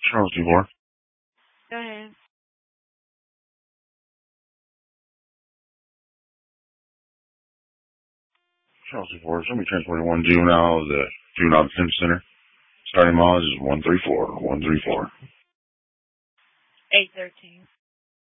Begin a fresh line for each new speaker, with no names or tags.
Charles D4.
Go ahead.
Charles D4. Somebody transporting one juvenile to the juvenile detention center. Starting mileage is 134. 134.
813.